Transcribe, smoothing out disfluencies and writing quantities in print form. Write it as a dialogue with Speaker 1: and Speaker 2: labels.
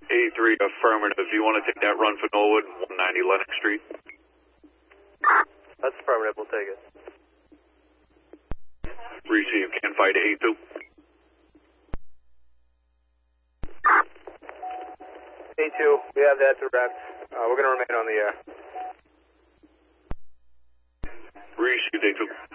Speaker 1: A3 affirmative. Do you want to take that run for Norwood, 190 Lennox Street?
Speaker 2: That's affirmative, we'll take it.
Speaker 1: Receive, can fight A2.
Speaker 2: A2, we have that direct. We're going to remain on the air.
Speaker 1: Receive A2.